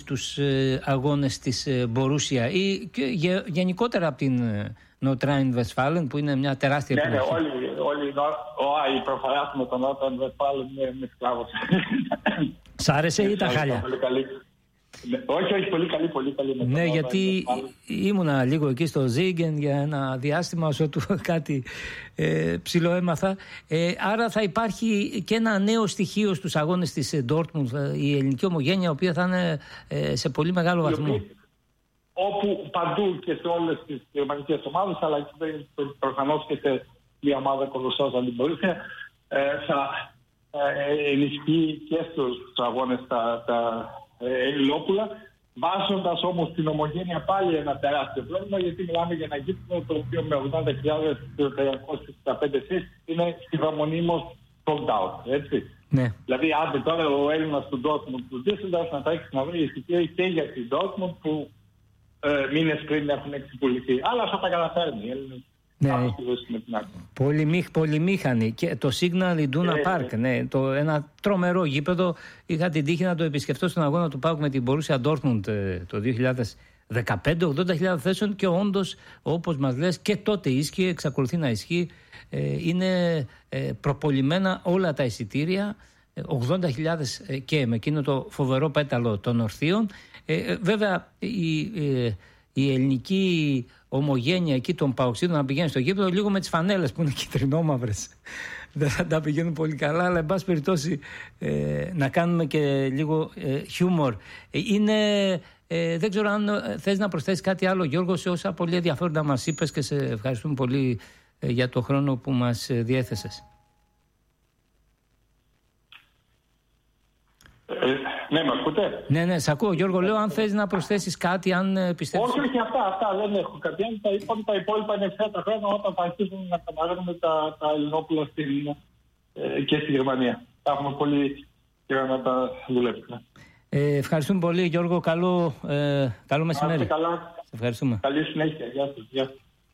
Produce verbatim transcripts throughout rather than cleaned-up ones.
τους ε, αγώνες της ε, Μπορούσια ή και, γε, γενικότερα από την ε, Νοτράιν-Βεσφάλεν, που είναι μια τεράστια ναι, περιοχή. Ναι, όλοι, όλοι η προφορά με τον Νότραν-Βεσφάλεν είναι σκλάβος. Σ' άρεσε ή τα χάλια? Όχι, όχι, πολύ καλή, πολύ καλή. Ναι, γιατί ήμουνα λίγο εκεί στο Ζίγκεν για ένα διάστημα, όσο του κάτι ε, ψηλό έμαθα. Ε, άρα θα υπάρχει και ένα νέο στοιχείο στους αγώνες της Ντόρτμουντ, η ελληνική ομογένεια, η οποία θα είναι ε, σε πολύ μεγάλο βαθμό. Όπου παντού και σε όλες τις γερμανικές ομάδες, αλλά και προφανώς και σε μια ομάδα κολοσσός αν την μπορούσε, ε, θα ε, ενισχύει και στους αγώνες τα, τα Ελληνόπουλα, βάζοντας όμως την ομογένεια πάλι ένα τεράστιο πρόβλημα, γιατί μιλάμε για ένα γήπεδο το οποίο με ογδόντα χιλιάδες τριακόσιες εξήντα πέντε εσείς είναι σχεδομονίμως sold out, έτσι. Ναι. Δηλαδή, άντε τώρα ο Έλληνας του Dortmund του Düsseldorf να τρέξει να βρει εισιτήρια και για την Dortmund που ε, μήνες πριν έχουν εξυπηρετηθεί. Αλλά θα τα καταφέρνει οι Έλληνες. Ναι. Πολυμήχ, πολυμήχανη και το Signal Iduna ε, Park, ναι, το, ένα τρομερό γήπεδο. Είχα την τύχη να το επισκεφτώ στον αγώνα του ΠΑΟΚ με την Borussia Dortmund το δύο χιλιάδες δεκαπέντε, ογδόντα χιλιάδες θέσεων, και όντως όπως μας λες και τότε ίσχυε, εξακολουθεί να ισχύει. Ε, είναι ε, προπολιμένα όλα τα εισιτήρια, ογδόντα χιλιάδες ε, και με εκείνο το φοβερό πέταλο των ορθίων. Ε, βέβαια η, ε, η ελληνική ομογένεια εκεί των παοξίδων να πηγαίνει στο γήπεδο λίγο με τις φανέλες που είναι κυτρινόμαυρες. Δεν θα τα πηγαίνουν πολύ καλά, αλλά εν πάση περιπτώσει ε, να κάνουμε και λίγο ε, χιούμορ. Είναι, ε, δεν ξέρω αν θες να προσθέσεις κάτι άλλο, Γιώργο, σε όσα πολύ ενδιαφέροντα μας είπες, και σε ευχαριστούμε πολύ ε, για το χρόνο που μας διέθεσες. Ε, ναι, με ακούτε? Ναι, ναι, σ' ακούω, Γιώργο. Λέω αν θες να προσθέσεις κάτι, αν πιστεύεις. Όχι, όχι, αυτά, αυτά δεν έχω κάτι. Τα είπαμε, τα υπόλοιπα είναι ευθέτα χρόνια όταν θα αρχίσουν να καταγράφουμε τα, τα Ελληνόπουλα στην, ε, και στη Γερμανία. Θα έχουμε πολύ καιρό να τα δουλέψουμε. Ε, ευχαριστούμε πολύ, Γιώργο. Καλό, ε, καλό μεσημέρι. Καλά. Σε ευχαριστούμε. Καλή συνέχεια. Γεια σας. Γεια σας.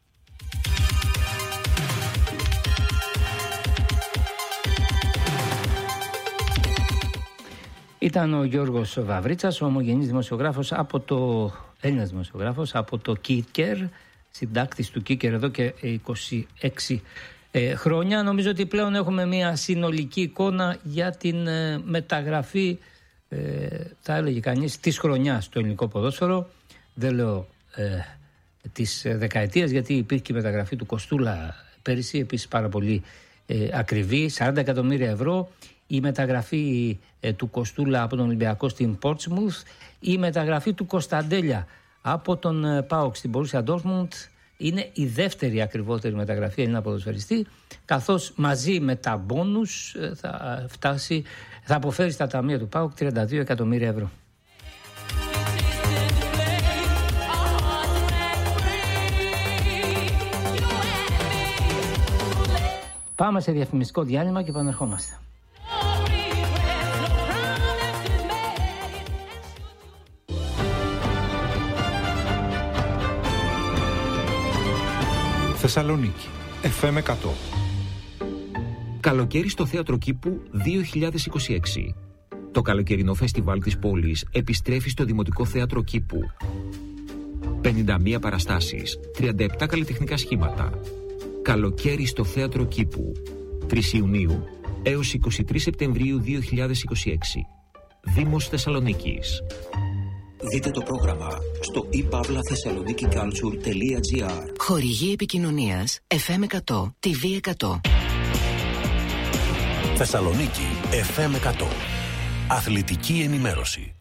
Ήταν ο Γιώργος Βαβρίτσας, ο ομογενής δημοσιογράφος από το Έλληνας δημοσιογράφος από το Κίκερ, συντάκτης του Κίκερ εδώ και είκοσι έξι ε, χρόνια. Νομίζω ότι πλέον έχουμε μια συνολική εικόνα για την ε, μεταγραφή, ε, θα έλεγε κανείς, της χρονιάς στο ελληνικό ποδόσφαιρο. Δεν λέω ε, της δεκαετίας, γιατί υπήρχε η μεταγραφή του Κοστούλα πέρυσι, επίσης πάρα πολύ ε, ακριβή, σαράντα εκατομμύρια ευρώ. Η μεταγραφή ε, του Κοστούλα από τον Ολυμπιακό στην Portsmouth, η μεταγραφή του Κωνσταντέλια από τον ε, ΠΑΟΚ στην Borussia Dortmund είναι η δεύτερη ακριβότερη μεταγραφή Έλληνα ποδοσφαιριστή, καθώς μαζί με τα μπόνους ε, θα φτάσει, θα αποφέρει στα ταμεία του ΠΑΟΚ τριάντα δύο εκατομμύρια ευρώ. Πάμε σε διαφημιστικό διάλειμμα και επανερχόμαστε. Θεσσαλονίκη, εφ εμ εκατό. Καλοκαίρι στο Θέατρο Κήπου δύο χιλιάδες είκοσι έξι. Το καλοκαιρινό φεστιβάλ της πόλης επιστρέφει στο Δημοτικό Θέατρο Κήπου. πενήντα μία παραστάσεις, τριάντα επτά καλλιτεχνικά σχήματα. Καλοκαίρι στο Θέατρο Κήπου, τρεις Ιουνίου έως είκοσι τρεις Σεπτεμβρίου δύο χιλιάδες είκοσι έξι. Δήμος Θεσσαλονίκης. Δείτε το πρόγραμμα στο i pavla thessaloniki culture τελεία gr. Χορηγή επικοινωνίας εφ εμ εκατό, τι βι εκατό. Θεσσαλονίκη εφ εμ εκατό. Αθλητική ενημέρωση.